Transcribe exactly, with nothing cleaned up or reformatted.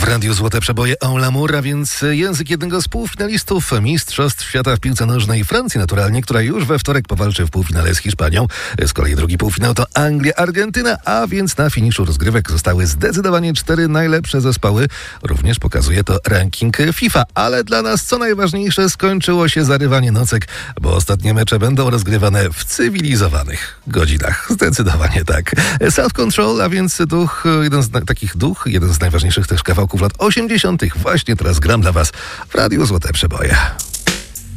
Radiu Złote Przeboje en l'amour, a więc język jednego z półfinalistów Mistrzostw Świata w piłce nożnej Francji naturalnie, która już we wtorek powalczy w półfinale z Hiszpanią. Z kolei drugi półfinał to Anglia, Argentyna, a więc na finiszu rozgrywek zostały zdecydowanie cztery najlepsze zespoły. Również pokazuje to ranking FIFA. Ale dla nas co najważniejsze, skończyło się zarywanie nocek, bo ostatnie mecze będą rozgrywane w cywilizowanych godzinach. Zdecydowanie tak. Self Control, a więc duch, jeden z na, takich duch, jeden z najważniejszych też kawałków lat osiemdziesiątych. Właśnie teraz gram dla was w Radiu Złote Przeboje.